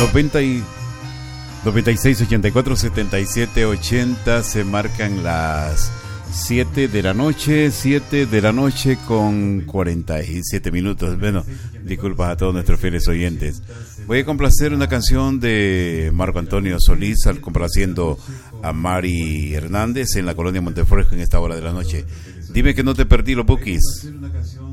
96 84 77 80. Se marcan las 7 de la noche con 47 minutos. Bueno, disculpas a todos nuestros fieles oyentes. Voy a complacer una canción de Marco Antonio Solís, complaciendo a Mari Hernández en la colonia Montefresco en esta hora de la noche. Dime que no te perdí los bookies.